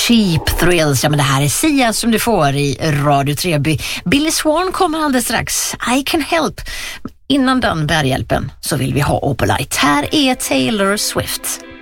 Cheap Thrills, ja men det här är Sia som du får i Radio Treby. Billy Swan kommer alldeles strax, I Can Help. Innan den bärhjälpen så vill vi ha Opalite. Här är Taylor Swift.